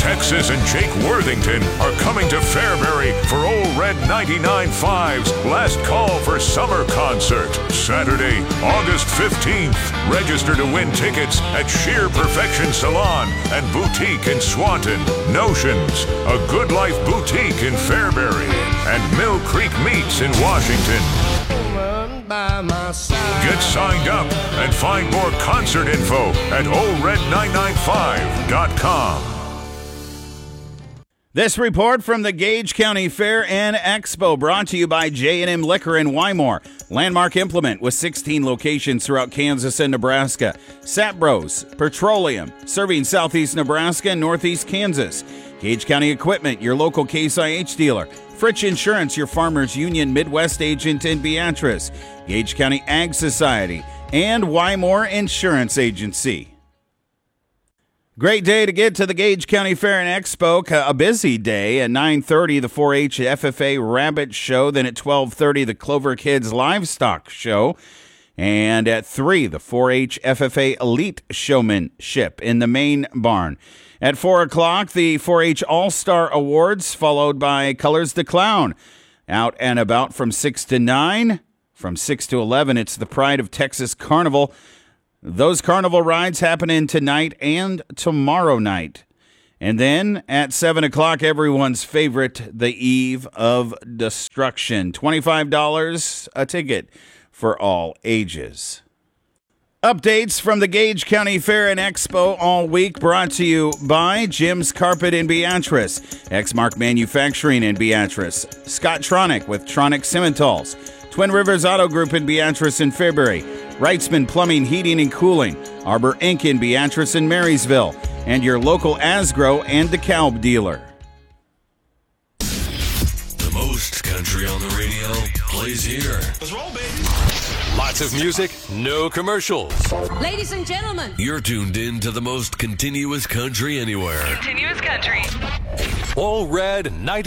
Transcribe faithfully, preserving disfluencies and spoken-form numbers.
Texas and Jake Worthington are coming to Fairbury for Old Red ninety-nine point five's Last Call for Summer concert, Saturday, August fifteenth. Register to win tickets at Sheer Perfection Salon and Boutique in Swanton, Notions, A Good Life Boutique in Fairbury, and Mill Creek Meats in Washington. Get signed up and find more concert info at old red nine nine five dot com. This report from the Gage County Fair and Expo brought to you by J and M Liquor in Wymore. Landmark Implement with sixteen locations throughout Kansas and Nebraska. Sapbros Petroleum, serving southeast Nebraska and northeast Kansas. Gage County Equipment, your local Case I H dealer. Fritch Insurance, your Farmers Union Midwest agent in Beatrice. Gage County Ag Society, and Wymore Insurance Agency. Great day to get to the Gage County Fair and Expo. A busy day. At nine thirty, the four H F F A Rabbit Show. Then at twelve thirty, the Clover Kids Livestock Show. And at three, the four H F F A Elite Showmanship in the main barn. At four o'clock, the four H All-Star Awards, followed by Colors the Clown. Out and about from six to nine. From six to eleven, it's the Pride of Texas Carnival. Those carnival rides happening tonight and tomorrow night. And then at seven o'clock, everyone's favorite, the Eve of Destruction. twenty-five dollars a ticket for all ages. Updates from the Gage County Fair and Expo all week brought to you by Jim's Carpet in Beatrice, Exmark Manufacturing in Beatrice, Scott Tronic with Tronic Cementals, Twin Rivers Auto Group in Beatrice and Fairbury, Wrightsman Plumbing, Heating and Cooling, Arbor Incorporated in Beatrice and Marysville, and your local Asgrow and DeKalb dealer. The most country on the radio plays here. Let's roll, baby. Lots of music, no commercials. Ladies and gentlemen, You're tuned in to the most continuous country anywhere. Continuous country. All Red ninety.